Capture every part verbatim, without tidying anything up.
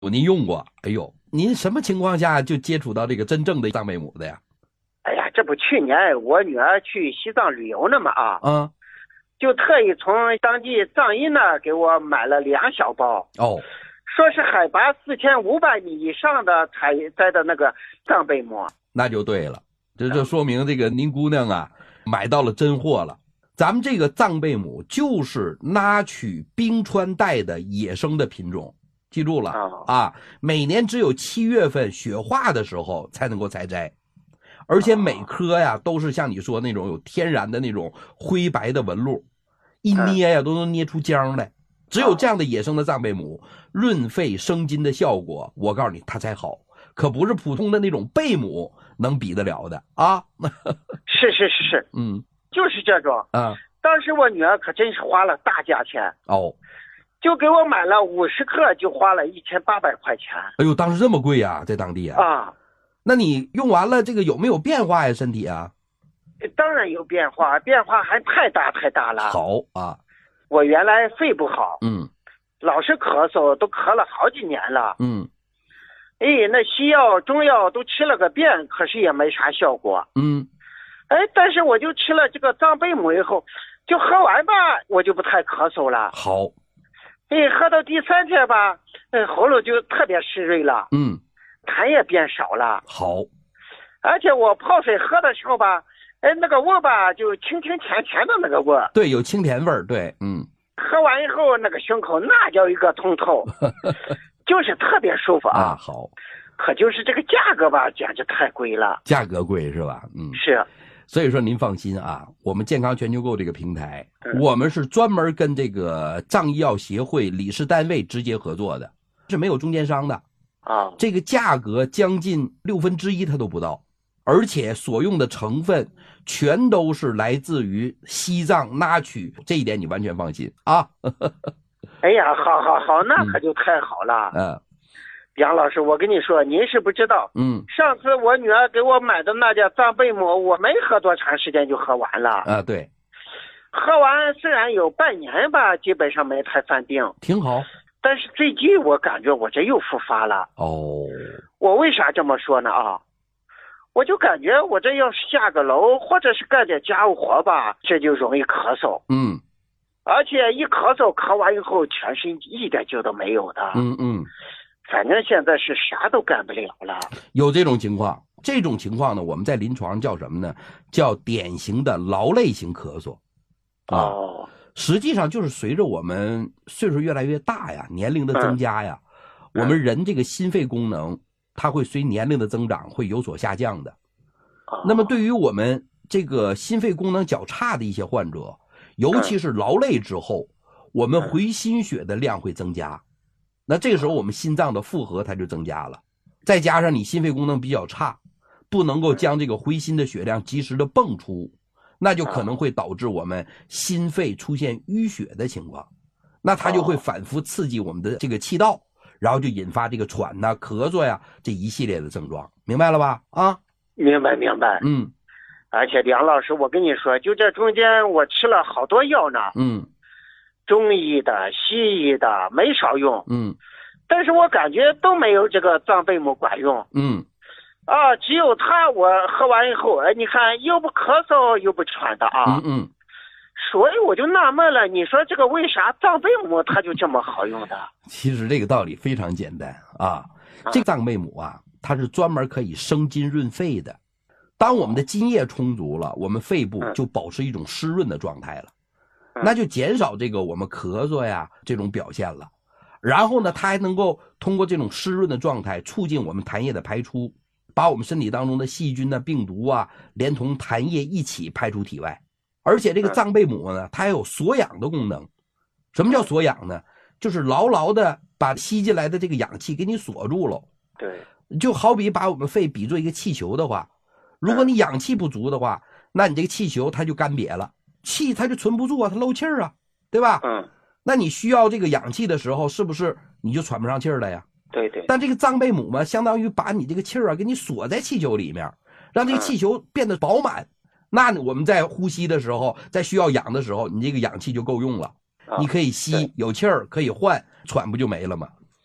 您用过？哎呦，您什么情况下就接触到这个真正的藏贝母的呀？ 哎呀，这不去年我女儿去西藏旅游呢嘛啊， 嗯， 就特意从当地藏医那儿给我买了两小包。 哦， 说是海拔四千五百米以上的采摘的那个藏贝母。 那就对了，这这说明这个您姑娘啊买到了真货了。咱们这个藏贝母就是拉曲冰川带的野生的品种，记住了、 哦、 啊！每年只有七月份雪化的时候才能够采摘，而且每颗呀都是像你说那种有天然的那种灰白的纹路，一捏呀都能捏出浆来。只有这样的野生的藏贝母，润肺生津的效果，我告诉你它才好，可不是普通的那种贝母能比得了的啊！ 是是是是， 嗯， 就是这种啊。 当时我女儿可真是花了大价钱哦， 就给我买了五十克，就花了一千八百块钱。 哎呦，当时这么贵呀、啊，在当地啊？ 啊， 那你用完了这个有没有变化呀？身体啊？ 当然有变化，变化还太大太大了。 好啊， 我原来肺不好， 嗯， 老是咳嗽，都咳了好几年了。 嗯， 哎，那西药中药都吃了个遍，可是也没啥效果。 嗯， 哎，但是我就吃了这个藏贝母以后，就喝完吧，我就不太咳嗽了。 好， 哎，喝到第三天吧，哎，喉咙就特别湿润了。 嗯， 痰也变少了。 好， 而且我泡水喝的时候吧，哎，那个味儿吧，就清清甜甜的那个味儿。 对，有清甜味儿。对，嗯， 喝完以后，那个胸口那叫一个通透，就是特别舒服啊。 啊，好。 可就是这个价格吧，简直太贵了。 价格贵是吧？嗯， 是。 所以说您放心啊，我们健康全球购这个平台、 嗯、 我们是专门跟这个藏医药协会理事单位直接合作的，是没有中间商的啊、哦。 这个价格将近六分之一它都不到，而且所用的成分全都是来自于西藏拉曲，这一点你完全放心啊。 哎呀，好好好，那可就太好了。 嗯。嗯， 杨老师，我跟你说，您是不知道， 嗯， 上次我女儿给我买的那家藏贝母，我没喝多长时间就喝完了。 啊，对， 喝完虽然有半年吧，基本上没太犯病， 挺好。 但是最近我感觉我这又复发了。 哦， 我为啥这么说呢？啊，我就感觉我这要是下个楼或者是干点家务活吧，这就容易咳嗽。 嗯， 而且一咳嗽，咳完以后全身一点劲都没有的。 嗯嗯。 反正现在是啥都干不了了。 有这种情况，这种情况呢，我们在临床叫什么呢？叫典型的劳累型咳嗽。啊、 哦， 实际上就是随着我们岁数越来越大呀，年龄的增加呀，嗯、我们人这个心肺功能，它会随年龄的增长会有所下降的。 哦、 那么对于我们这个心肺功能较差的一些患者，尤其是劳累之后，嗯、我们回心血的量会增加。那这个时候我们心脏的负荷它就增加了，再加上你心肺功能比较差，不能够将这个回心的血量及时的泵出，那就可能会导致我们心肺出现淤血的情况，那它就会反复刺激我们的这个气道，然后就引发这个喘呐、咳嗽呀这一系列的症状，明白了吧？啊， 明白明白。 嗯， 而且梁老师，我跟你说，就这中间我吃了好多药呢。 嗯。 中医的、西医的没少用， 嗯， 但是我感觉都没有这个藏贝母管用， 嗯， 啊，只有它我喝完以后，哎，你看又不咳嗽又不喘的啊， 嗯嗯， 所以我就纳闷了，你说这个为啥藏贝母它就这么好用的？ 其实这个道理非常简单啊，这个藏贝母啊，它是专门可以生津润肺的，当我们的津液充足了，我们肺部就保持一种湿润的状态了。那就减少这个我们咳嗽呀这种表现了，然后呢，它还能够通过这种湿润的状态促进我们痰液的排出，把我们身体当中的细菌啊、病毒啊，连同痰液一起排出体外。而且这个藏贝母呢，它还有锁氧的功能。什么叫锁氧呢？就是牢牢的把吸进来的这个氧气给你锁住了。 对， 就好比把我们肺比作一个气球的话，如果你氧气不足的话，那你这个气球它就干瘪了。气它就存不住啊，它漏气儿啊，对吧？ 嗯， 那你需要这个氧气的时候，是不是你就喘不上气儿了呀？ 对对。 但这个藏贝母嘛，相当于把你这个气儿啊给你锁在气球里面，让这个气球变得饱满。嗯、那我们在呼吸的时候，在需要氧的时候，你这个氧气就够用了，啊、你可以吸，有气儿可以换，喘不就没了吗？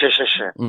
是是是。 嗯。